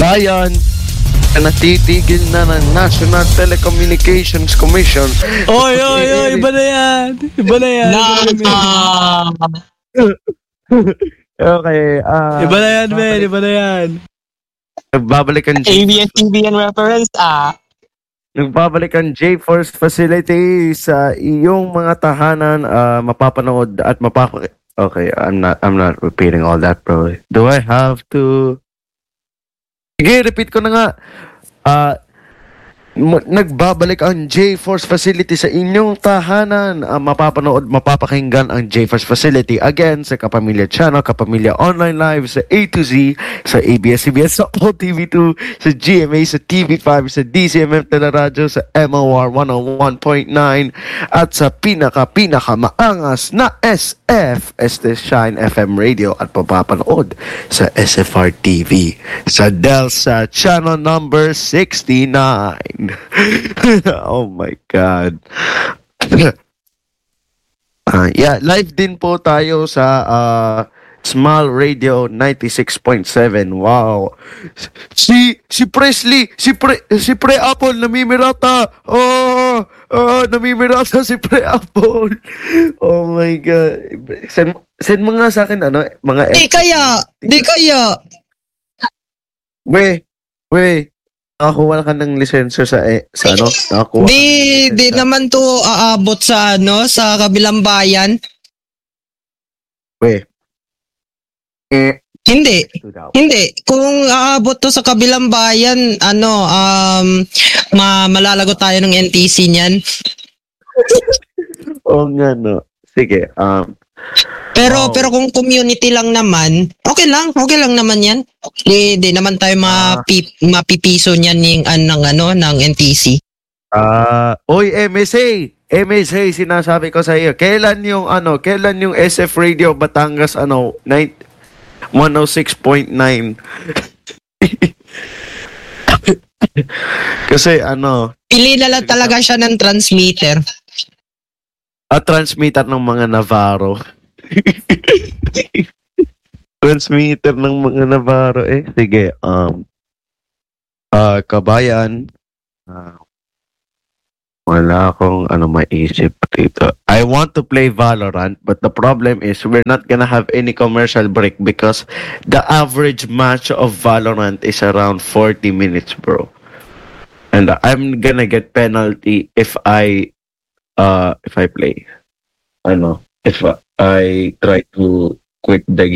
kabayan, natitigil na ng National Telecommunications Commission. Oy, iba na yan. Iba na yan. Okay, Iba na yan, man. Iba na yan. nagbabalik ang ABS-CBN reference, Nagbabalik ang J-Force facility sa iyong mga tahanan, mapapanood at Okay, I'm not repeating all that, bro. Do I have to? Sige, repeat ko na nga. Nagbabalik ang J-Force facility sa inyong tahanan. Mapapanood, mapapakinggan ang J-Force facility again sa Kapamilya Channel, Kapamilya Online Live, sa A to Z, sa ABS-CBN, sa OTV2, sa GMA, sa TV5, sa DCMM Teleradyo, sa MOR 101.9, at sa pinaka maangas na SF, Este Shine FM Radio, at mapapanood sa SFR TV, sa Delsa Channel number 69. Oh my God. Yeah, live din po tayo sa Small Radio 96.7. Wow. Si Presley, si Pre Apple namimirata. Namimirata si Pre Apple. Oh my God. Send mo nga sa akin mga Di kaya. We. Nakakuha ka ng lisensya sa Nakakuha Di naman to aabot sa sa kabilang bayan. Hindi. Kung aabot to sa kabilang bayan, malalagot tayo ng NTC niyan. Oo nga, no. Sige, Pero kung community lang naman, okay lang naman 'yan. Di naman tayo mapipiso niyan ng NTC. Oy, MSA, sinasabi ko sa iyo. Kailan yung SF Radio Batangas 106.9? Kasi pili na lang talaga siya ng transmitter. Transmitter ng mga Navarro. Transmitter ng mga Navarro Sige, kabayan, wala akong maisip dito. I want to play Valorant, but the problem is we're not gonna have any commercial break because the average match of Valorant is around 40 minutes, bro. And I'm gonna get penalty if I play. If I try to quit the